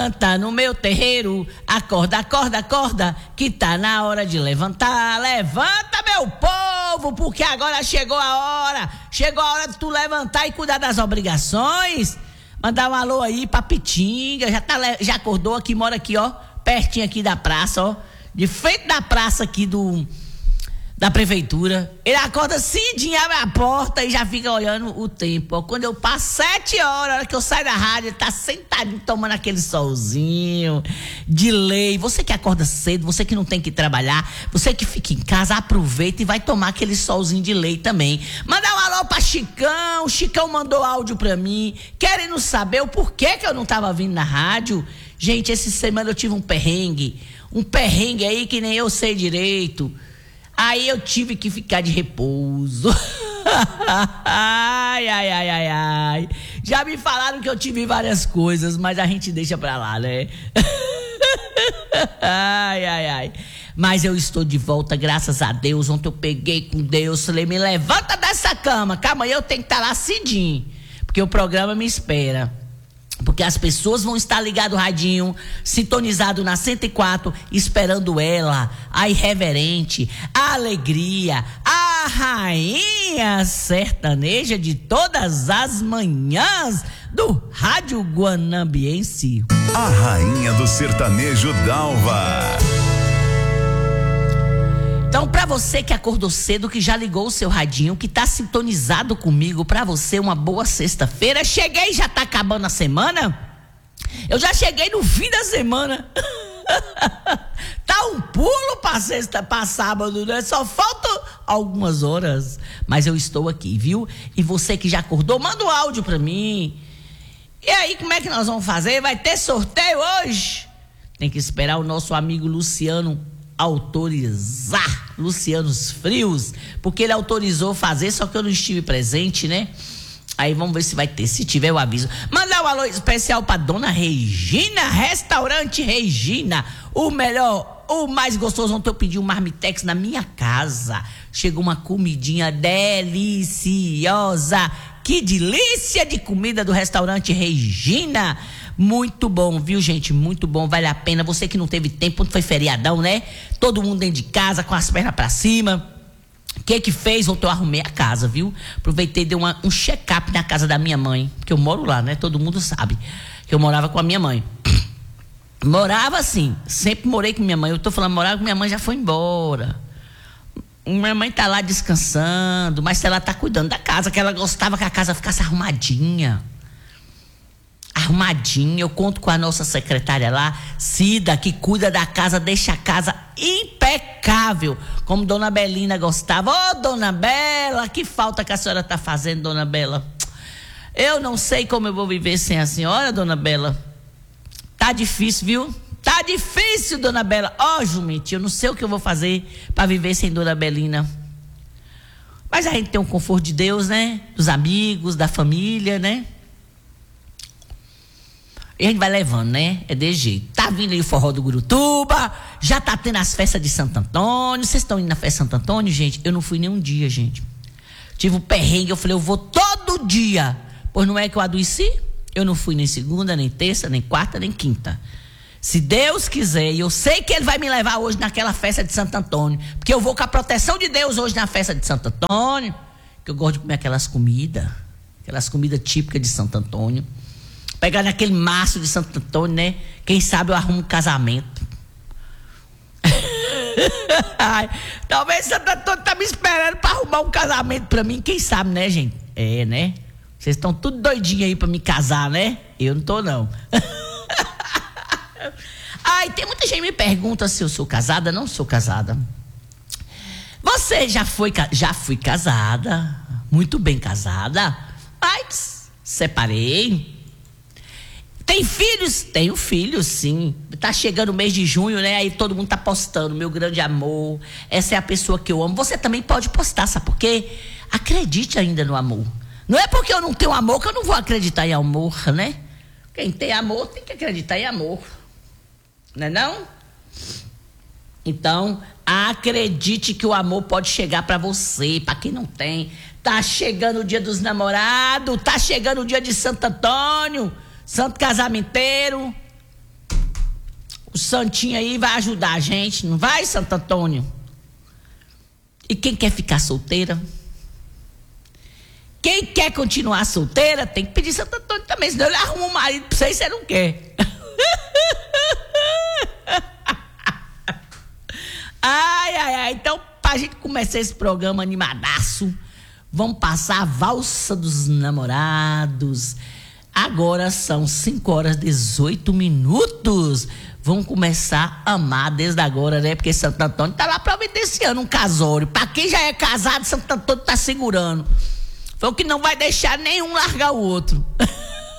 Canta no meu terreiro, acorda, acorda, acorda, que tá na hora de levantar. Levanta, meu povo, porque agora chegou a hora de tu levantar e cuidar das obrigações. Mandar um alô aí pra Pitinga, já acordou aqui, mora aqui, ó, pertinho aqui da praça, ó, de frente da praça aqui da prefeitura. Ele acorda cedinho, abre a porta e já fica olhando o tempo. Ó, quando eu passo 7 horas, a hora que eu saio da rádio, ele tá sentadinho tomando aquele solzinho de lei. Você que acorda cedo, você que não tem que trabalhar, você que fica em casa, aproveita e vai tomar aquele solzinho de lei também. Mandar um alô pra Chicão. O Chicão mandou áudio pra mim, querendo saber o porquê que eu não tava vindo na rádio. Gente, essa semana eu tive um perrengue aí que nem eu sei direito. Aí eu tive que ficar de repouso. Ai. Já me falaram que eu tive várias coisas, mas a gente deixa pra lá, né? Ai. Mas eu estou de volta, graças a Deus. Ontem eu peguei com Deus, falei, me levanta dessa cama, que amanhã eu tenho que estar lá cedinho, porque o programa me espera. Porque as pessoas vão estar ligadas no radinho, sintonizado na 104, esperando ela, a irreverente, a alegria, a rainha sertaneja de todas as manhãs do Rádio Guanambiense. A rainha do sertanejo Dalva. Então, pra você que acordou cedo, que já ligou o seu radinho, que tá sintonizado comigo, pra você uma boa sexta-feira. Cheguei, já tá acabando a semana. Eu já cheguei no fim da semana. Tá um pulo pra sábado, né? Só faltam algumas horas. Mas eu estou aqui, viu? E você que já acordou, manda um áudio pra mim. E aí, como é que nós vamos fazer? Vai ter sorteio hoje? Tem que esperar o nosso amigo Luciano autorizar, Lucianos Frios, porque ele autorizou fazer, só que eu não estive presente, né? Aí vamos ver se vai ter, se tiver eu aviso. Mandar um alô especial pra Dona Regina, Restaurante Regina, o melhor, o mais gostoso. Ontem eu pedi um marmitex na minha casa, chegou uma comidinha deliciosa, que delícia de comida do Restaurante Regina. Muito bom, viu, gente? Muito bom, vale a pena. Você que não teve tempo, foi feriadão, né? Todo mundo dentro de casa, com as pernas pra cima. O que fez? Ontem eu arrumei a casa, viu? Aproveitei e dei um check-up na casa da minha mãe, porque eu moro lá, né? Todo mundo sabe que eu morava com a minha mãe. Morava assim, sempre morei com minha mãe. Eu tô falando, morava com minha mãe, já foi embora. Minha mãe tá lá descansando, mas ela tá cuidando da casa, que ela gostava que a casa ficasse arrumadinha. Eu conto com a nossa secretária lá, Cida, que cuida da casa, deixa a casa impecável, como Dona Belina gostava. Ô, Dona Bela, que falta que a senhora tá fazendo, Dona Bela. Eu não sei como eu vou viver sem a senhora, Dona Bela. Tá difícil, viu? Tá difícil, Dona Bela. Ó, Jumite, eu não sei o que eu vou fazer pra viver sem Dona Belina. Mas a gente tem o conforto de Deus, né? Dos amigos, da família, né? E a gente vai levando, né? É de jeito. Tá vindo aí o forró do Gurutuba, já tá tendo as festas de Santo Antônio. Vocês estão indo na festa de Santo Antônio, gente? Eu não fui nenhum dia, gente. Tive um perrengue, eu falei, eu vou todo dia. Pois não é que eu adoeci? Eu não fui nem segunda, nem terça, nem quarta, nem quinta. Se Deus quiser, e eu sei que Ele vai me levar hoje naquela festa de Santo Antônio, porque eu vou com a proteção de Deus hoje na festa de Santo Antônio, que eu gosto de comer aquelas comidas típicas de Santo Antônio. Pegar naquele maço de Santo Antônio, né? Quem sabe eu arrumo um casamento. Talvez Santo Antônio tá me esperando pra arrumar um casamento pra mim. Quem sabe, né, gente? É, né? Vocês estão tudo doidinhos aí pra me casar, né? Eu não tô, não. Ai, tem muita gente que me pergunta se eu sou casada. Não sou casada. Você já fui casada. Muito bem casada. Mas separei. Tem filhos? Tenho filhos, sim. Tá chegando o mês de junho, né? Aí todo mundo tá postando, meu grande amor. Essa é a pessoa que eu amo. Você também pode postar, sabe por quê? Acredite ainda no amor. Não é porque eu não tenho amor que eu não vou acreditar em amor, né? Quem tem amor tem que acreditar em amor. Não é não? Então, acredite que o amor pode chegar pra você, pra quem não tem. Tá chegando o dia dos namorados, tá chegando o dia de Santo Antônio, Santo Casamenteiro. O santinho aí vai ajudar a gente, não vai, Santo Antônio? E quem quer ficar solteira? Quem quer continuar solteira tem que pedir Santo Antônio também, senão ele arruma um marido pra você e você não quer. Ai. Então, pra gente começar esse programa animadaço, vamos passar a valsa dos namorados. Agora são 5h18. Vamos começar a amar desde agora, né? Porque Santo Antônio tá lá providenciando um casório. Pra quem já é casado, Santo Antônio tá segurando. Foi o que não vai deixar nenhum largar o outro.